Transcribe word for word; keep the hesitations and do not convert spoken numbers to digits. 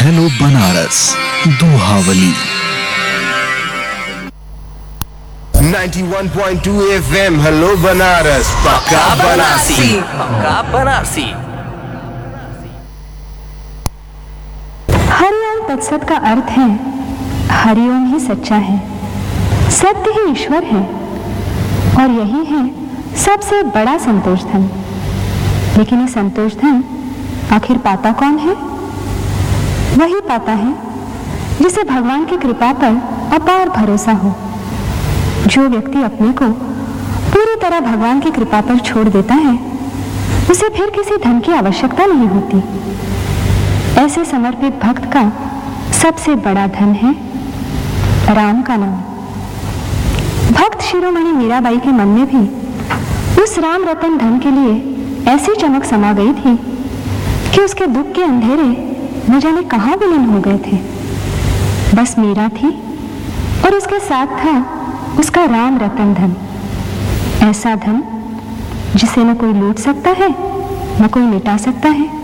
Hello Banaras Dohavali. ninety-one point two F M hello Banaras पक्का बनारसी पक्का बनारसी। हरिओम तत्सत का अर्थ है हरिओम ही सच्चा है, सत्य ही ईश्वर है और यही है सबसे बड़ा संतोष धन। लेकिन ये संतोष धन आखिर पाता कौन है? वही पाता है जिसे भगवान की कृपा पर अपार भरोसा हो। जो व्यक्ति अपने को पूरी तरह भगवान की कृपा पर छोड़ देता है उसे फिर किसी धन की आवश्यकता नहीं होती। ऐसे समर्पित भक्त का सबसे बड़ा धन है राम का नाम। भक्त शिरोमणि मीराबाई के मन में भी उस राम रतन धन के लिए ऐसी चमक समा गई थी कि उसके दुख के अंधेरे न जाने कहां विलीन हो गए थे। बस मीरा थी और उसके साथ था उसका राम रतन धन, ऐसा धन जिसे न कोई लूट सकता है न कोई मिटा सकता है।